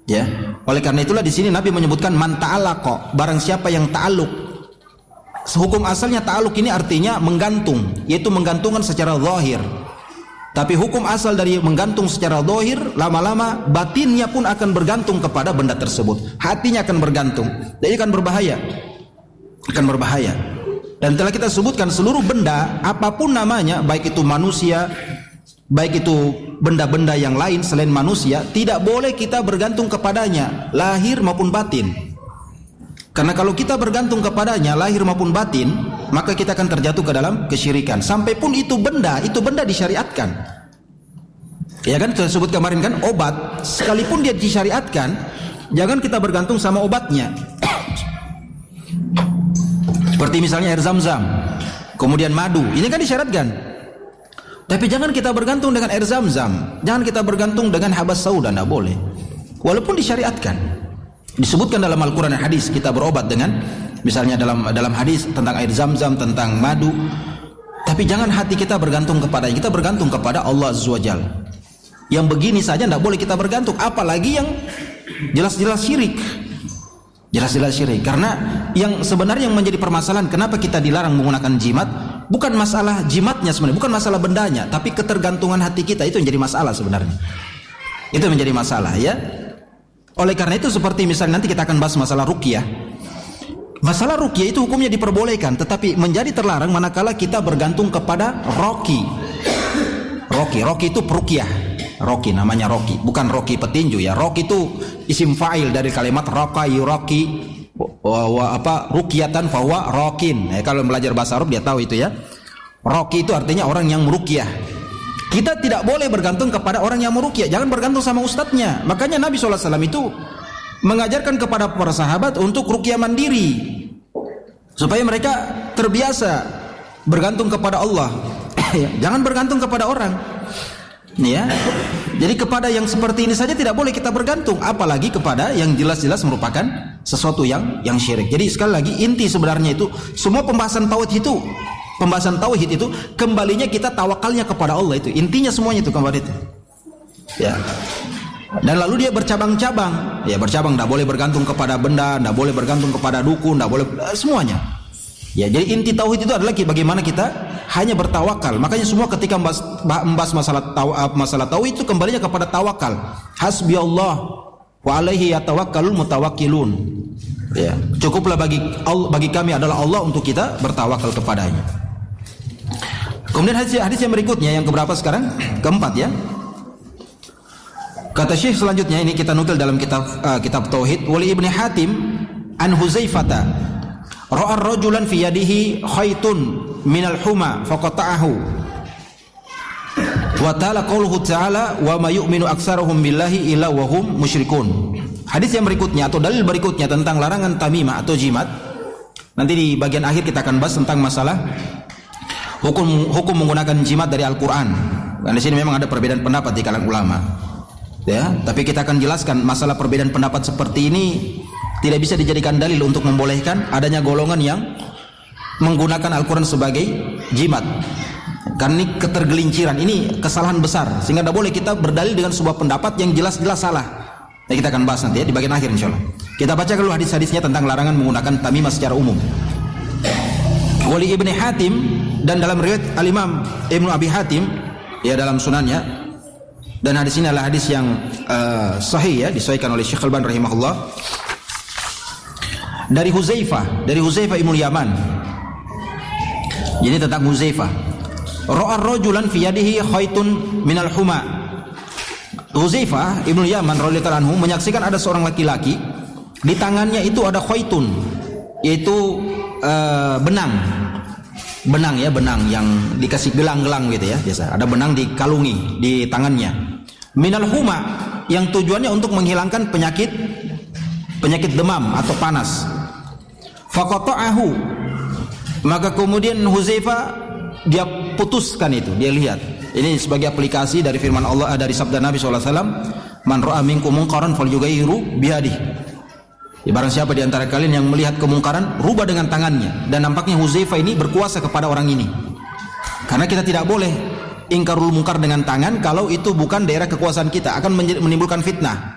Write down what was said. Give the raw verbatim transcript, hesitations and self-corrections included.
Ya, oleh karena itulah di sini Nabi menyebutkan man ta'alaqa, barang siapa yang ta'aluk. Hukum asalnya ta'aluk ini artinya menggantung, yaitu menggantungkan secara zahir. Tapi hukum asal dari menggantung secara zahir, lama-lama batinnya pun akan bergantung kepada benda tersebut. Hatinya akan bergantung. Jadi akan berbahaya. Akan berbahaya. Dan telah kita sebutkan seluruh benda, apapun namanya, baik itu manusia, baik itu benda-benda yang lain selain manusia, tidak boleh kita bergantung kepadanya, lahir maupun batin. Karena kalau kita bergantung kepadanya, lahir maupun batin, maka kita akan terjatuh ke dalam kesyirikan. Sampai pun itu benda, itu benda disyariatkan. Ya kan, kita sebut kemarin kan, obat, sekalipun dia disyariatkan, jangan kita bergantung sama obatnya. Seperti misalnya air zam-zam, kemudian madu, ini kan disyaratkan. Tapi jangan kita bergantung dengan air zam-zam, jangan kita bergantung dengan habas sauda, tidak boleh. Walaupun disyariatkan. Disebutkan dalam Al-Quran dan hadis kita berobat dengan, misalnya dalam dalam hadis tentang air zam-zam, tentang madu. Tapi jangan hati kita bergantung kepada, kita bergantung kepada Allah Azza wa Jalla. Yang begini saja tidak boleh kita bergantung, apalagi yang jelas-jelas syirik. Jelas-jelas syirik. Karena yang sebenarnya yang menjadi permasalahan kenapa kita dilarang menggunakan jimat, bukan masalah jimatnya sebenarnya, bukan masalah bendanya, tapi ketergantungan hati kita itu yang jadi masalah sebenarnya. Itu menjadi masalah, ya. Oleh karena itu seperti misalnya nanti kita akan bahas masalah ruqyah. Masalah ruqyah itu hukumnya diperbolehkan, tetapi menjadi terlarang manakala kita bergantung kepada roki. Roki, roki itu peruqyah. Roki namanya roki, bukan roki petinju ya. Roki itu isim fa'il dari kalimat raqa yuraqi wa, wa apa ruqyatan fa huwa raqin. Ya, kalau belajar bahasa Arab dia tahu itu ya. Roki itu artinya orang yang meruqyah. Kita tidak boleh bergantung kepada orang yang meruqyah, jangan bergantung sama ustadznya. Makanya Nabi shallallahu alaihi wasallam itu mengajarkan kepada para sahabat untuk ruqyah mandiri, supaya mereka terbiasa bergantung kepada Allah. Jangan bergantung kepada orang. Ya. Jadi kepada yang seperti ini saja tidak boleh kita bergantung, apalagi kepada yang jelas-jelas merupakan sesuatu yang yang syirik. Jadi sekali lagi inti sebenarnya itu semua pembahasan tauhid itu Pembahasan tauhid itu kembalinya kita tawakalnya kepada Allah, itu intinya semuanya itu kembali itu. Ya. Dan lalu dia bercabang-cabang. Ya, bercabang, tidak boleh bergantung kepada benda, tidak boleh bergantung kepada dukun, tidak boleh semuanya. Ya, jadi inti tauhid itu adalah bagaimana kita hanya bertawakal. Makanya semua ketika membahas, membahas masalah taw, masalah tauhid itu kembalinya kepada tawakal. Hasbiyallah wa alaihi yatawakkalul mutawakkilun. Ya, cukuplah bagi bagi kami adalah Allah untuk kita bertawakal kepadanya. Kemudian hadis, hadis yang berikutnya yang keberapa sekarang? Keempat ya. Kata Syekh selanjutnya, ini kita nukil dalam kitab uh, kitab Tauhid. Wali Ibni Hatim an Huzaifata ra'a rajulan fi yadihi khaytun minal huma faqata'ahu. Wa ta'ala qauluhu ta'ala wa ma yu'minu aktsaruhum billahi illa wa hum musyrikun. Hadis yang berikutnya atau dalil berikutnya tentang larangan tamimah atau jimat. Nanti di bagian akhir kita akan bahas tentang masalah hukum hukum menggunakan jimat dari Al-Qur'an. Karena di sini memang ada perbedaan pendapat di kalangan ulama. Ya, tapi kita akan jelaskan masalah perbedaan pendapat seperti ini tidak bisa dijadikan dalil untuk membolehkan adanya golongan yang menggunakan Al-Qur'an sebagai jimat. Karena ini ketergelinciran, ini kesalahan besar, sehingga tidak boleh kita berdalil dengan sebuah pendapat yang jelas-jelas salah. Nah, kita akan bahas nanti ya di bagian akhir insyaallah. Kita baca dulu hadis-hadisnya tentang larangan menggunakan tamimah secara umum. Wali Ibni Hatim, dan dalam riwayat Al-Imam Ibnu Abi Hatim ya dalam sunannya, dan hadis ini adalah hadis yang uh, sahih ya, disahihkan oleh Syekh Al-Albani rahimahullah, dari Huzaifah, dari Huzaifah Ibnu Yaman. Jadi tentang Huzaifah, ra'a rajulan fi yadihi khaytun minal huma. Huzaifah Ibnu Yaman radhiyallahu anhu menyaksikan ada seorang laki-laki di tangannya itu ada khaytun, yaitu uh, benang. Benang ya, benang yang dikasih gelang-gelang gitu ya, biasa. Ada benang dikalungi di tangannya. Minal huma, yang tujuannya untuk menghilangkan penyakit penyakit demam atau panas. Faqata'ahu, maka kemudian Huzaifah dia putuskan itu, dia lihat. Ini sebagai aplikasi dari firman Allah, dari sabda Nabi shallallahu alaihi wasallam, man ra'a minkum munkaran falyughayyiru biyadihi. Ya, barang siapa di antara kalian yang melihat kemungkaran, rubah dengan tangannya. Dan nampaknya Huzaifah ini berkuasa kepada orang ini. Karena kita tidak boleh ingkarul munkar dengan tangan kalau itu bukan daerah kekuasaan kita, akan menimbulkan fitnah.